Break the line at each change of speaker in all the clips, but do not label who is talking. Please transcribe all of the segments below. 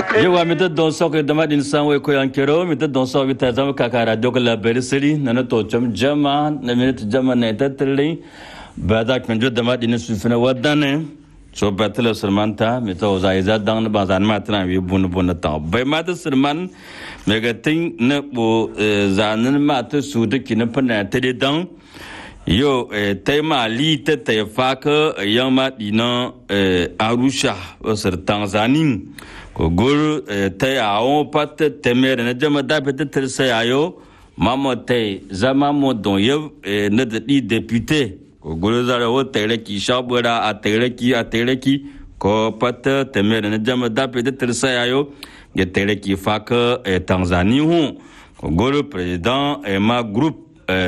Yewa mita don soke dama din sanwe ko yankero mita don soke ta zama kakara dokala berisiri nana to cham jama na minute jama na tatli bada kanjo dama din sufina wadane so batla sermanta mita ozaiza dan bazan matran wi bun ta bay mata serman megatin na bo zanin mata su de kin pana tede dan yo tema li te te faka yama dina arusha sir tanzania Guru te ao pat temer na jama da pete terse ayo mamo te zama mo don yev ne de député guru zara wo tere ki shabura a tere ki ko pat temer na jama da pete terse ayo ge tere ki fak Tanzanie hu guru président ma groupe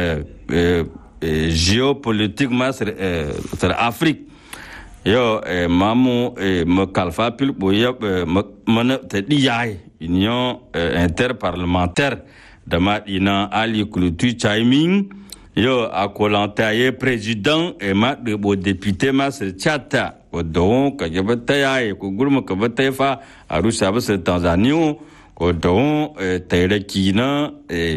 géopolitique ma sur Afrique yo mamu me kalfa pil boya mana te diyai union interparlementaire de madina ali kulutu chaiming yo akolanta ye président et ma de bo député ma se chata o don ka jabata ya ko gurma ka bata fa arusha ba se tanzania ko don tere kina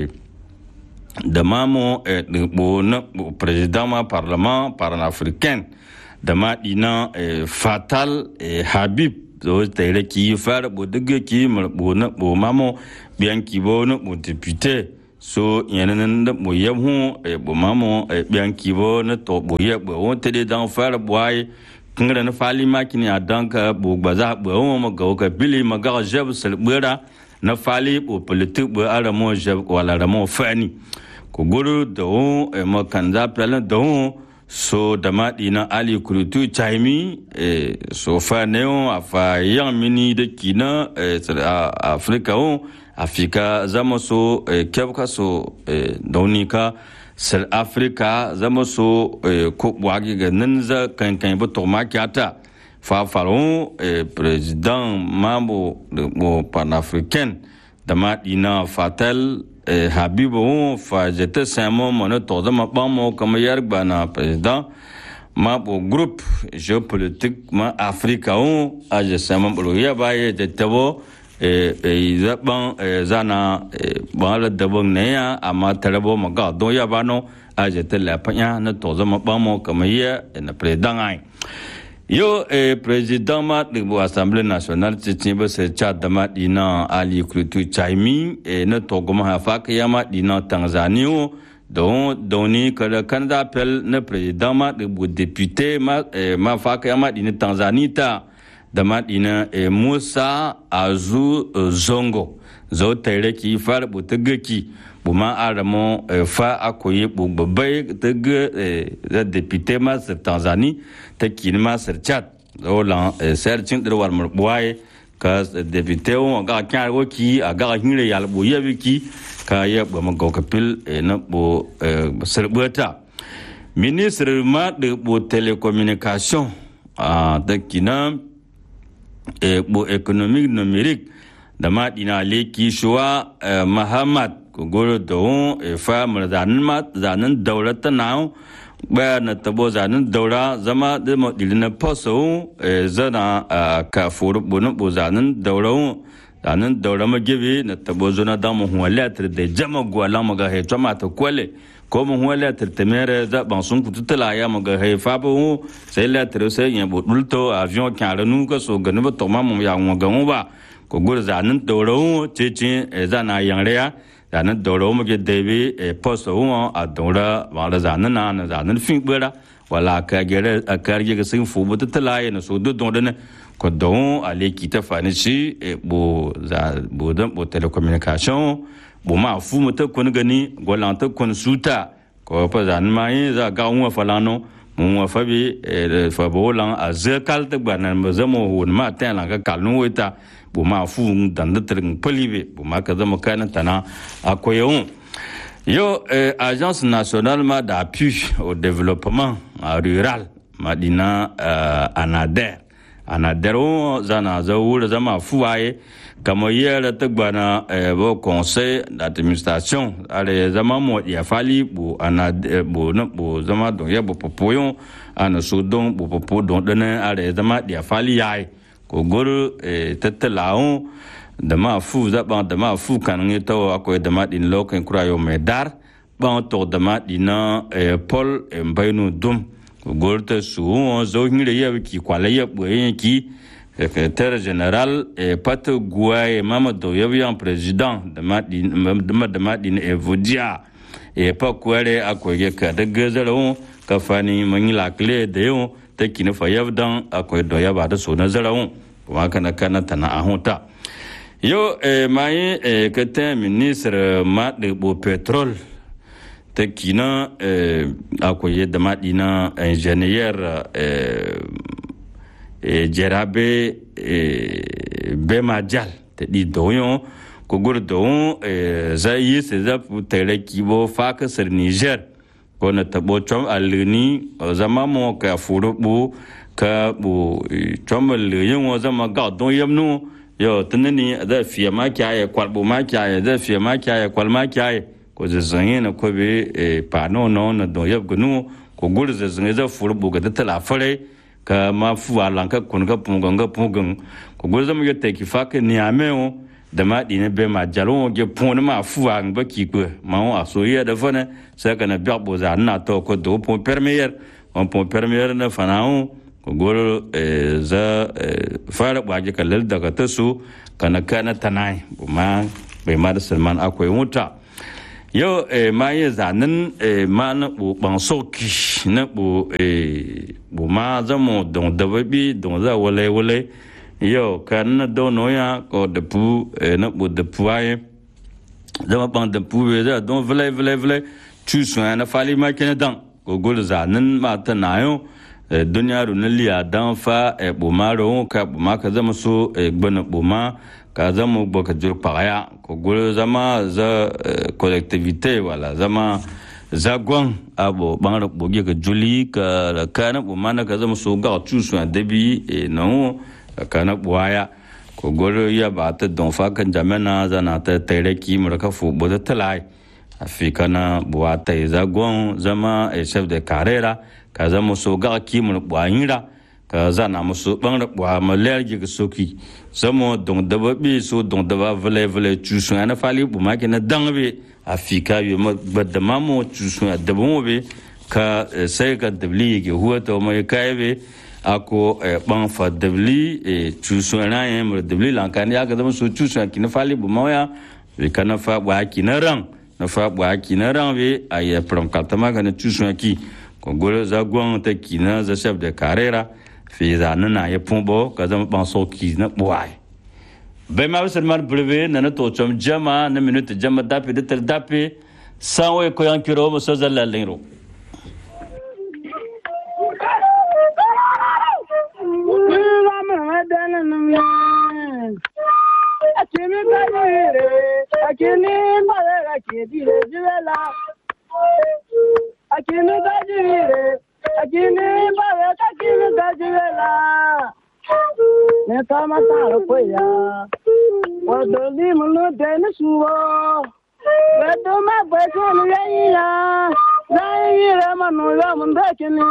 de mamu de bo na président ma parlement panafricain dama dina fatal habib zo tere ki far bo dege ki bo na bo mamo bien ki bo na bo député so yanan bo yemu bo mamo bien ki bo na to bo ye bo on tede dan far boy kingra na fali makini adanka bo gbaza bo on mo go ka bili maga jeb sel bera na fali bo politique bo ara mo jeb wala ramo fani ko guru do mo kanza plan do so dama dina ali kurutu chaimi so fa neo afa yang mini de kina afrika zama so kebka so donika sel afrika zama so ko wagi ga nanza kan bo to makiata fa faron président mambo de panafricain dama dina fatal Habibo fa jete samo mono todo ma bamo comme hier bana président ma bo groupe géopolitique ma africa on a je samo bro ya baye de tabo zaban zana bala dabo neya ama tarabo maga do ya bano a jete la panya na todo ma bamo comme hier na président ai yo président ma de l'Assemblée nationale tsimba se chat dama dina ali krutu chaimi na togoma hafa kiyama dina Tanzania doni kala Canada appel na président ma de député ma fa kiyama dina Tanzania ta dama dina Musa Azu Zongo zo tere ki far butagaki buma aramo fa akoye bu babai de député ma de Tanzanie te kinma ser chat ola searching de war boy ka député on ga kar ki aga hinre yal bu yebiki ka ye bu ma go kapil na bu serbata ministre ma de bu télécommunication de kina bu économique numérique dama dina leki shwa Mahamad goro don fa zanen daulata na ba na tabo zanen daura zama da modilina poso zana ka furu bono bo zanen daura magebe na tabo zona da mu huwalatar da jama gwala maga he tama ta kwale ko mu huwalatar temere da ban sun kututula ya maga he fa bo sai latar sai ya bodulto avion kyaranu ka so ganu ba to ma mu ya mu gamu ba ko gor zanen daura cece zana yanreya zanen daura mu ge debi posto a daura wala zanen na zanen fin bera wala ka gere akarge ga sin fu buta talaye na so do don ko don ale kita fani ci bo télécommunication bo ma fu mata kun gani golanta kun suta ko pa zanen mai za ga un falano mu fa bi fa bolan azakal ta banan mazamo won ma ta la ga kalnu wita bu ma fu dan da trin polibe bu ma ka zama kana tana akwai yo agence nationale ma d'appui au développement rural madina anader zana zawul zama fuwaye kama yera ta gbana bo conseil d'administration ale zama mo ya fali bu bu na bu zama don ya bu popoyon ana so don bu popo don dana ale zama ya fali yayi ko gor tatalaun da ma fu za ban da ma fu kan ngi to akoy da ma din loken kurayo medar ban to da ma dina Paul Mbaynu Dum ko gor ta su zo ngire ya ki kwala ya boyen ki secrétaire général Pat Gouaye Mamadou Yabian président de Madine et Voudia et pas kware akoy ka da gazaro ka fani mangi la clé de yo ta kina fa yabdan akoy do ya ba da so na zarawo wa kana tana ahonta yo mai que t'es ministre de bo pétrole ta kina akoy da madina ingénieur Jerabe Bemajal te di doyon ko gurdo za yi se za putere kibo faka sir Niger ko na tabo chom aluni zama mo ka furubu ka bu chom leyon o zama ga don yamnu yo tunani da fiye ma kyaye kwalbo ma kyaye da fiye ma kyaye kwal ma kyaye ko zanye na ko be pa no na don yab gnu ko gurzo zanye za furubu ga tala fare ka ma fuwa lanka kun ga pungon ko gurzo mu yote ki faka ni ameo da ma dine be ma jalon ge pon ma fuwa ngba ki ko ma o asoye da fane sa kana biabo za na to ko do pon premier na fanao ko gor za fara baje kallal daga tasu kana tanai ma bai ma da Salman akwai wuta yo ma ye zanin ma na bu ban soki na bu ma zamo don dababi don za wale yo kan na dono ya ko de pu na bu de puaye zama ban de pu za don vle tu so na fali ma ken dan ko gol zanin ma ta nayo duniya ru na liya dan fa bu ma ro ka bu ma ka zama so gbana bu ma ka zama boka jur paya ko gol zama za collectivité wala zama zagwan abo bangara bogi ka juli ka kana bu mana ka zama so ga tu so dabi no kana buaya ko gol ya ba ta don fa kan jamana zana ta tere ki mu ka fu bo da talai afika na buwa ta zagwan zama chef de carrera ka zama so ga ki mu buayira ka zana musu bangara buwa malergi ka soki samo don dababi so don daba vle tu so na fali bu ma ke na dangbe afika yo badda mamo tu so da bon be ka sai ka dabli ke huwa to mai kai be ako ban fa dabli tu so na yin mu dabli lan kan ya ga zama so tu so ki na fali bu ma ya be kana fa ba ki na ran na fa ba ki na ran be ay prom ka tama ga na tu so ki ko gole za gwan ta ki na za chef de carrera fi za na ya pombo ka zama ban so ki na boy be ma Salman breve na to chom jama na minute jama dapi de tel dapi sawe ko yankiro mo so zalla lengro
Neta matar poya, wadoli mulu dene suwo, wedo ma beso ya, zaire manu ya mundakini.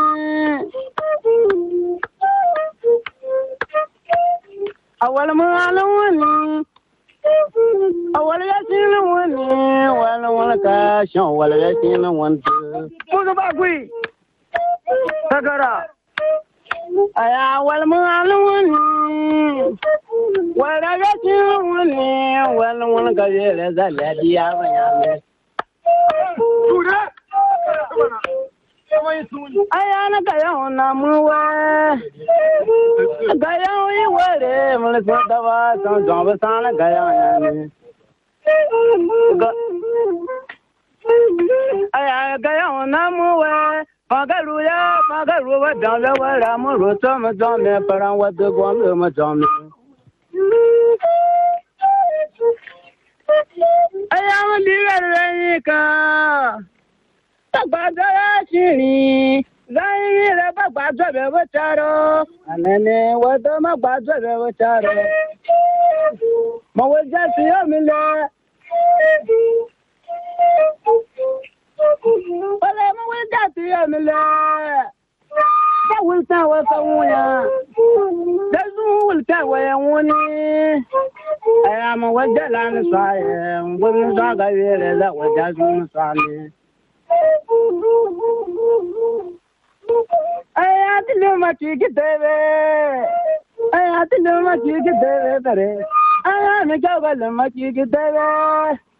Awal wani, awal yasin wani, wala kashan, wala yasin wani. Mudu bagui, tagara. Aya wal wani, wala yasin wani ka yele zaladi ya wanyame. Aya na kaya na muwe, kaya wale mulisa dawa san jomba sana kaya yani. Aya kaya na muwe. Magaru wa danga wa ramu roto ma jome paran wa de gwam ma jome. Ayam diga ka. Tagbada shiri, zai re bagbada be wacharo. Anene wa do ma gbada be wacharo. Mo wa jasi o mi le. Wale mo we jati emile. wulta wa kawuya da zu wulta wa yawuni aya ma wajalan saye ngun sa ga yele la wajazun sane aya tilu ma ki kitebe aya tilu ma ki kitebe tare aya me jagal ma ki kitebe